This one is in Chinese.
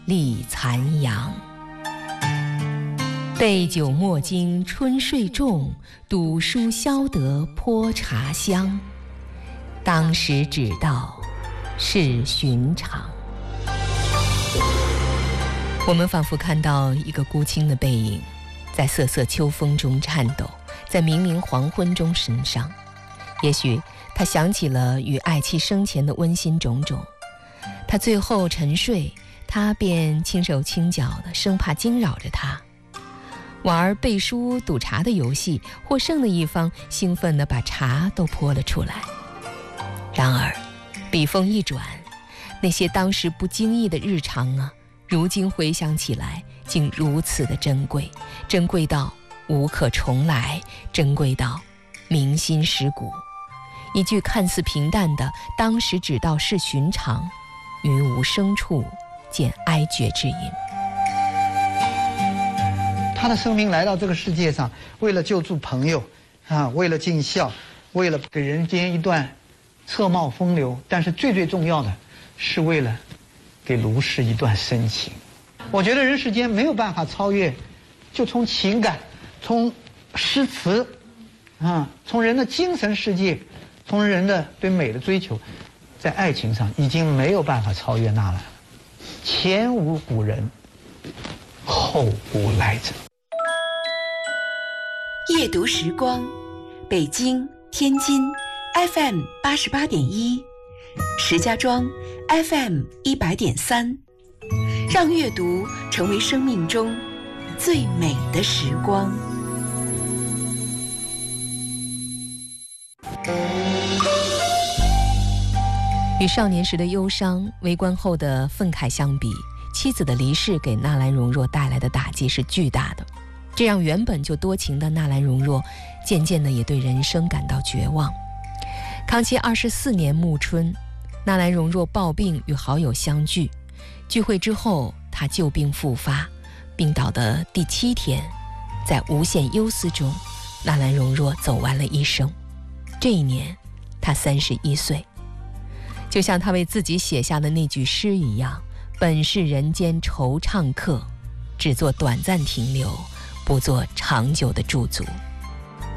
立残阳。备酒莫惊春睡重，赌书消得泼茶香。当时只道是寻常。我们仿佛看到一个孤清的背影，在瑟瑟秋风中颤抖，在明明黄昏中神伤。也许他想起了与爱妻生前的温馨种种，他最后沉睡，他便轻手轻脚的，生怕惊扰着他。玩背书赌茶的游戏，获胜的一方兴奋地把茶都泼了出来。然而笔锋一转，那些当时不经意的日常啊，如今回想起来竟如此的珍贵，珍贵到无可重来，珍贵到铭心蚀骨。一句看似平淡的当时只道是寻常，于无声处见哀绝之音。 他的生命来到这个世界上，为了救助朋友为了尽孝，为了给人间一段侧帽风流，但是最重要的是为了给卢氏一段深情。我觉得人世间没有办法超越，就从情感，从诗词从人的精神世界，从人的对美的追求，在爱情上已经没有办法超越纳兰了。前无古人，后无来者。 夜读时光，北京、天津 FM 88.1，石家庄 FM 100.3，让阅读成为生命中最美的时光。 与少年时的忧伤、为官后的愤慨相比，妻子的离世给纳兰容若带来的打击是巨大的，这让原本就多情的纳兰容若渐渐的也对人生感到绝望。康熙24年暮春，纳兰容若抱病与好友相聚，聚会之后她旧病复发，病倒的第7天，在无限忧思中，纳兰容若走完了一生。这一年她31岁，就像她为自己写下的那句诗一样，本是人间惆怅客，只做短暂停留，不做长久的驻足。